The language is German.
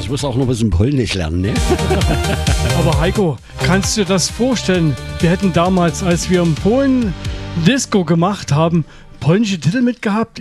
Ich muss auch noch ein bisschen Polnisch lernen, ne? Aber Heiko, kannst du dir das vorstellen? Wir hätten damals, als wir in Polen Disco gemacht haben, polnische Titel mitgehabt?